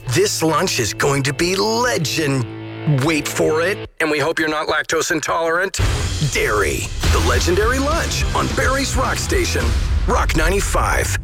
This lunch is going to be legend. Wait for it, and we hope you're not lactose intolerant. Dairy, the legendary lunch on Barry's Rock Station, Rock 95.